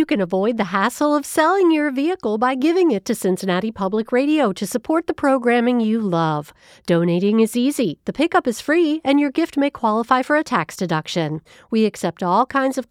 You can avoid the hassle of selling your vehicle by giving it to Cincinnati Public Radio to support the programming you love. Donating is easy, the pickup is free, and your gift may qualify for a tax deduction. We accept all kinds of